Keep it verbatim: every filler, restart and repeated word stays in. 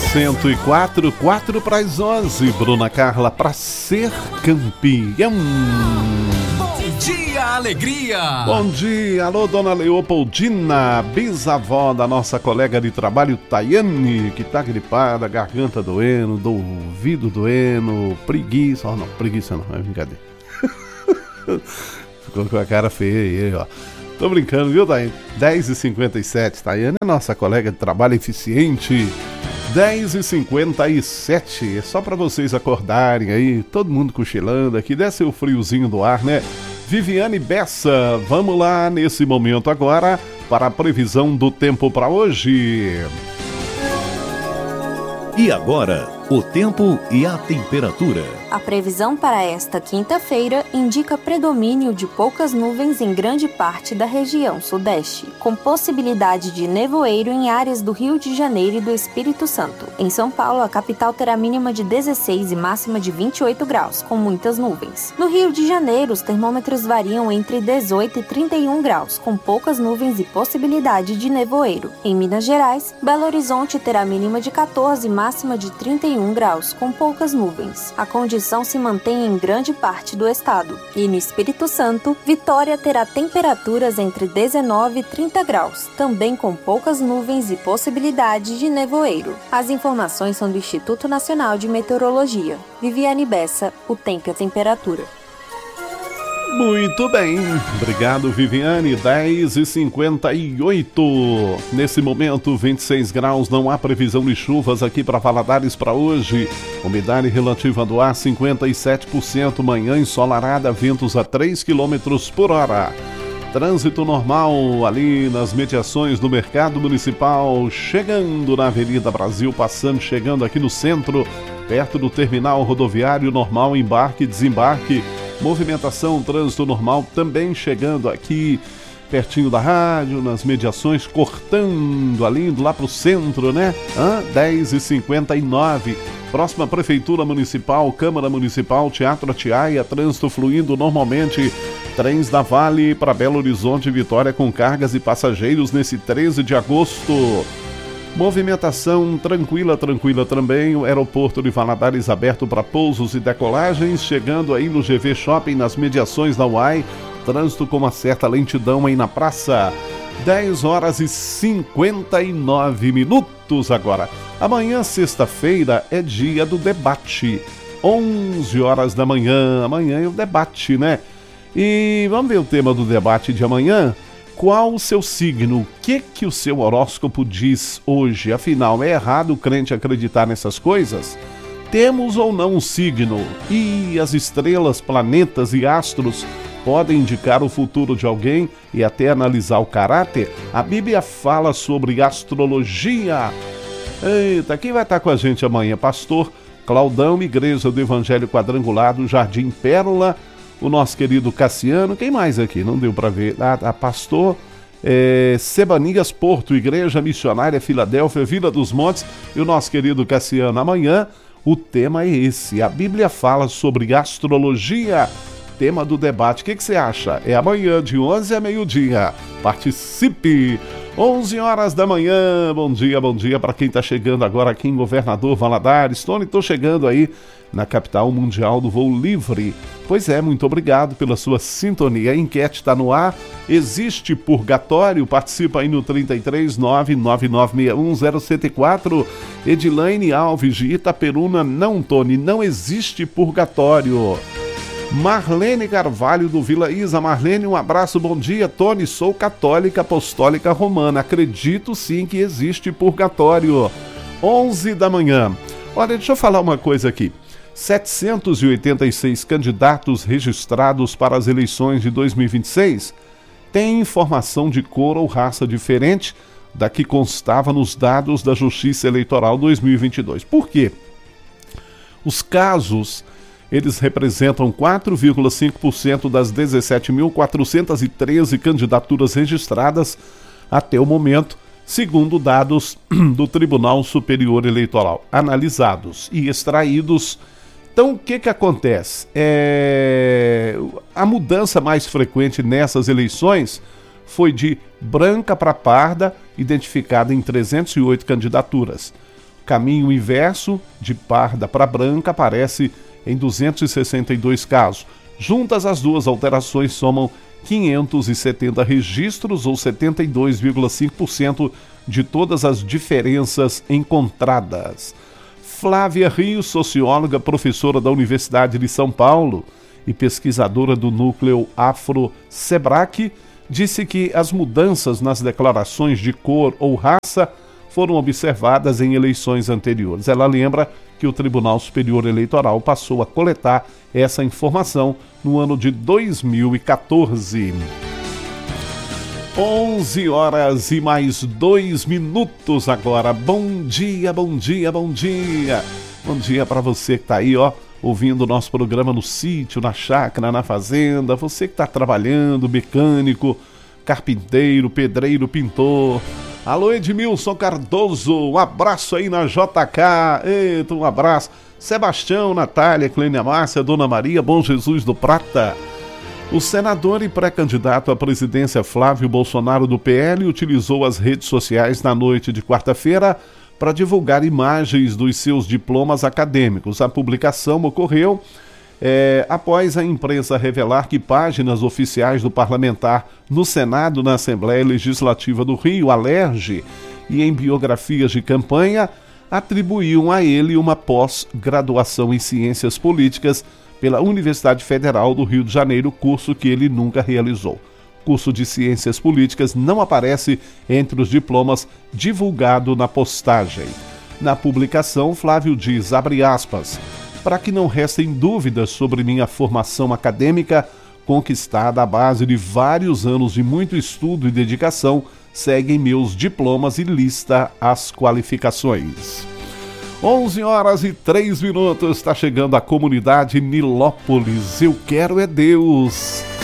cento e quatro, quatro para as onze. Bruna Carla, para ser campeão. Bom dia, alegria! Bom dia, alô, dona Leopoldina, bisavó da nossa colega de trabalho, Tayane, que tá gripada, garganta doendo, do ouvido doendo, preguiça. Oh, não, preguiça não, é brincadeira. Ficou com a cara feia aí, ó. Tô brincando, viu, Tayane? dez e cinquenta e sete, Tayane é nossa colega de trabalho eficiente. dez e cinquenta e sete, é só pra vocês acordarem aí, todo mundo cochilando aqui, desce o friozinho do ar, né? Viviane Bessa, vamos lá nesse momento agora para a previsão do tempo para hoje. E agora, o tempo e a temperatura. A previsão para esta quinta-feira indica predomínio de poucas nuvens em grande parte da região sudeste, com possibilidade de nevoeiro em áreas do Rio de Janeiro e do Espírito Santo. Em São Paulo, a capital terá mínima de dezesseis e máxima de vinte e oito graus, com muitas nuvens. No Rio de Janeiro, os termômetros variam entre dezoito e trinta e um graus, com poucas nuvens e possibilidade de nevoeiro. Em Minas Gerais, Belo Horizonte terá mínima de quatorze e máxima de trinta e um graus, com poucas nuvens. A condição se mantém em grande parte do estado. E no Espírito Santo, Vitória terá temperaturas entre dezenove e trinta graus, também com poucas nuvens e possibilidade de nevoeiro. As informações são do Instituto Nacional de Meteorologia. Viviane Bessa, o tempo e a temperatura. Muito bem, obrigado, Viviane. Dez e cinquenta e oito. Nesse momento, vinte e seis graus, não há previsão de chuvas aqui para Valadares para hoje. Umidade relativa do ar cinquenta e sete por cento, manhã ensolarada, ventos a três quilômetros por hora. Trânsito normal ali nas mediações do Mercado Municipal, chegando na Avenida Brasil, passando, chegando aqui no centro, perto do terminal rodoviário normal, embarque e desembarque. Movimentação, trânsito normal também chegando aqui pertinho da rádio, nas mediações, cortando ali, indo lá pro centro, né? Ah, dez e cinquenta e nove. Próxima Prefeitura Municipal, Câmara Municipal, Teatro Atiaia, trânsito fluindo normalmente. Trens da Vale para Belo Horizonte e Vitória com cargas e passageiros nesse treze de agosto. Movimentação tranquila, tranquila também. O aeroporto de Valadares aberto para pousos e decolagens, chegando aí no G V Shopping, nas mediações da U A I. Trânsito com uma certa lentidão aí na praça. dez horas e cinquenta e nove minutos agora. Amanhã, sexta-feira, é dia do debate. onze horas da manhã. Amanhã é o debate, né? E vamos ver o tema do debate de amanhã. Qual o seu signo? O que que o seu horóscopo diz hoje? Afinal, é errado o crente acreditar nessas coisas? Temos ou não um signo? E as estrelas, planetas e astros podem indicar o futuro de alguém e até analisar o caráter? A Bíblia fala sobre astrologia. Eita, quem vai estar com a gente amanhã? Pastor Claudão, Igreja do Evangelho Quadrangular do Jardim Pérola. O nosso querido Cassiano, quem mais aqui? Não deu para ver. A, a pastor é, Sebanias Porto, Igreja Missionária Filadélfia, Vila dos Montes, e o nosso querido Cassiano. Amanhã o tema é esse. A Bíblia fala sobre astrologia. Tema do debate. O que, que você acha? É amanhã, de onze a meio-dia. Participe! onze horas da manhã. Bom dia, bom dia para quem está chegando agora aqui em Governador Valadares. Tony, estou chegando aí na capital mundial do voo livre. Pois é, muito obrigado pela sua sintonia. A enquete está no ar. Existe purgatório? Participa aí no trinta e três, nove nove nove seis um zero sete quatro. Edilaine Alves de Itaperuna. Não, Tony, não existe purgatório. Marlene Carvalho do Vila Isa. Marlene, um abraço, bom dia. Tony, sou católica apostólica romana. Acredito sim que existe purgatório. onze da manhã. Olha, deixa eu falar uma coisa aqui. setecentos e oitenta e seis candidatos registrados para as eleições de dois mil e vinte e seis têm informação de cor ou raça diferente da que constava nos dados da Justiça Eleitoral dois mil e vinte e dois. Por quê? Os casos, eles representam quatro vírgula cinco por cento das dezessete mil quatrocentas e treze candidaturas registradas até o momento, segundo dados do Tribunal Superior Eleitoral, analisados e extraídos. Então, o que que acontece? É... A mudança mais frequente nessas eleições foi de branca para parda, identificada em trezentas e oito candidaturas. caminho inverso, de parda para branca, aparece em duzentos e sessenta e dois casos. Juntas, as duas alterações somam quinhentos e setenta registros, ou setenta e dois vírgula cinco por cento de todas as diferenças encontradas. Flávia Rios, socióloga, professora da Universidade de São Paulo e pesquisadora do núcleo Afro-Sebrac, disse que as mudanças nas declarações de cor ou raça foram observadas em eleições anteriores. Ela lembra que o Tribunal Superior Eleitoral passou a coletar essa informação no ano de dois mil e quatorze. onze horas e mais dois minutos agora. Bom dia, bom dia, bom dia. Bom dia para você que está aí, ó, ouvindo o nosso programa no sítio, na chácara, na fazenda. Você que está trabalhando, mecânico, carpinteiro, pedreiro, pintor. Alô, Edmilson Cardoso, um abraço aí na J K. Eita, um abraço. Sebastião, Natália, Clênia Márcia, Dona Maria, Bom Jesus do Prata. O senador e pré-candidato à presidência Flávio Bolsonaro do P L utilizou as redes sociais na noite de quarta-feira para divulgar imagens dos seus diplomas acadêmicos. A publicação ocorreu é, após a imprensa revelar que páginas oficiais do parlamentar no Senado, na Assembleia Legislativa do Rio, Alerj, e em biografias de campanha, atribuíam a ele uma pós-graduação em Ciências Políticas pela Universidade Federal do Rio de Janeiro, curso que ele nunca realizou. Curso de Ciências Políticas não aparece entre os diplomas divulgado na postagem. Na publicação, Flávio diz, abre aspas, para que não restem dúvidas sobre minha formação acadêmica, conquistada à base de vários anos de muito estudo e dedicação, seguem meus diplomas e lista as qualificações. onze horas e três minutos, está chegando a comunidade Nilópolis. Eu quero é Deus.